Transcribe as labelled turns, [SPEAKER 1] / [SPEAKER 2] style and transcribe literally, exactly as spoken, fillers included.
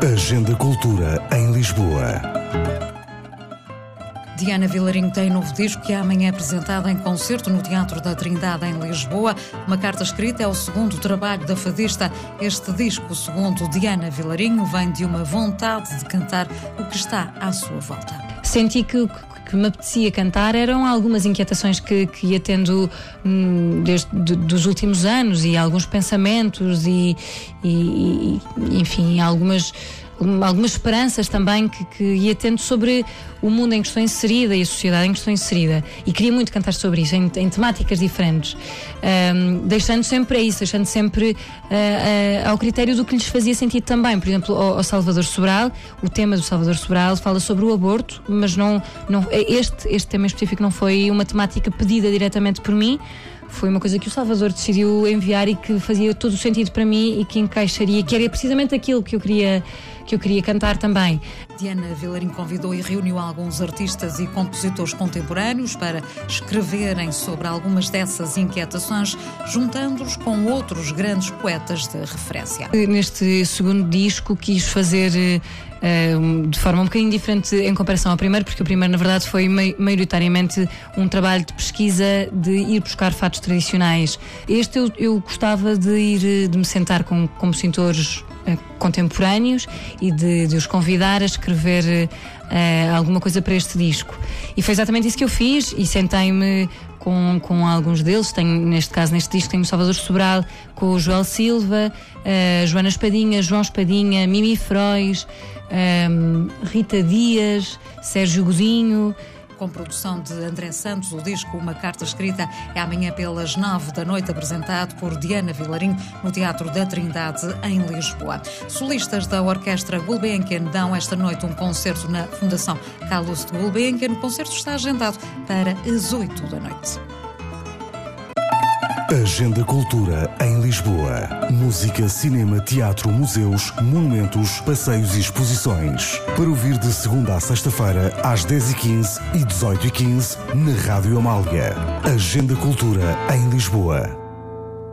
[SPEAKER 1] Agenda Cultura em Lisboa.
[SPEAKER 2] Diana Vilarinho tem novo disco que amanhã é apresentado em concerto no Teatro da Trindade, em Lisboa. Uma carta escrita é o segundo trabalho da fadista. Este disco, segundo Diana Vilarinho, vem de uma vontade de cantar o que está à sua volta.
[SPEAKER 3] Senti que o que me apetecia cantar eram algumas inquietações que, que ia tendo hum, desde de, dos últimos anos, e alguns pensamentos e, e, e enfim, algumas... algumas esperanças também que, que ia tendo sobre o mundo em que estou inserida e a sociedade em que estou inserida, e queria muito cantar sobre isso em, em temáticas diferentes, um, deixando sempre a isso, deixando sempre uh, uh, ao critério do que lhes fazia sentido também. Por exemplo, ao, ao Salvador Sobral, o tema do Salvador Sobral fala sobre o aborto, mas não, não, este, este tema em específico não foi uma temática pedida diretamente por mim. Foi uma coisa que o Salvador decidiu enviar e que fazia todo o sentido para mim e que encaixaria, que era precisamente aquilo que eu queria, que eu queria cantar também.
[SPEAKER 2] Diana Vilarinho convidou e reuniu alguns artistas e compositores contemporâneos para escreverem sobre algumas dessas inquietações, juntando-os com outros grandes poetas de referência.
[SPEAKER 3] Neste segundo disco quis fazer Uh, de forma um bocadinho diferente em comparação ao primeiro, porque o primeiro na verdade foi maioritariamente um trabalho de pesquisa, de ir buscar fatos tradicionais. Este eu, eu gostava de ir, de me sentar com compositores uh, contemporâneos e de, de os convidar a escrever uh, alguma coisa para este disco, e foi exatamente isso que eu fiz, e sentei-me Com, com alguns deles. Tenho, neste caso, neste disco, tenho o Salvador Sobral com o Joel Silva, uh, Joana Espadinha, João Espadinha, Mimi Frois, um, Rita Dias, Sérgio Godinho.
[SPEAKER 2] Com produção de André Santos, o disco Uma Carta Escrita é amanhã pelas nove da noite, apresentado por Diana Vilarinho no Teatro da Trindade, em Lisboa. Solistas da Orquestra Gulbenkian dão esta noite um concerto na Fundação Carlos de Gulbenkian. O concerto está agendado para as oito da noite.
[SPEAKER 1] Agenda Cultura em Lisboa. Música, cinema, teatro, museus, monumentos, passeios e exposições. Para ouvir de segunda a sexta-feira, às dez e quinze e dezoito e quinze, na Rádio Amália. Agenda Cultura em Lisboa.